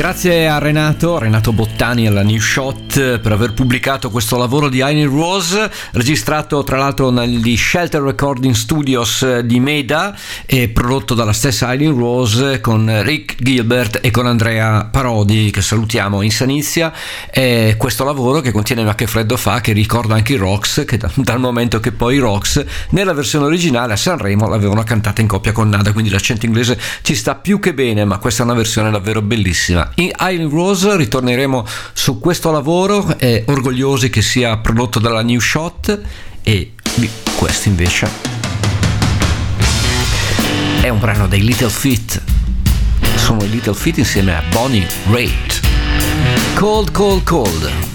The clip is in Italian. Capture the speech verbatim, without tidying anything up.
Grazie a Renato, Renato Bottani alla New Shot per aver pubblicato questo lavoro di Eileen Rose, registrato tra l'altro negli Shelter Recording Studios di Meda e prodotto dalla stessa Eileen Rose con Rick Gilbert e con Andrea Parodi, che salutiamo in Sanizia. E questo lavoro che contiene Ma che freddo fa, che ricorda anche i Rocks, che da, dal momento che poi i Rocks nella versione originale a Sanremo l'avevano cantata in coppia con Nada, quindi l'accento inglese ci sta più che bene, ma questa è una versione davvero bellissima. In Eileen Rose ritorneremo su questo lavoro, eh, orgogliosi che sia prodotto dalla New Shot, e questo invece è un brano dei Little Feat. Sono i Little Feat insieme a Bonnie Raitt. Cold, cold, cold.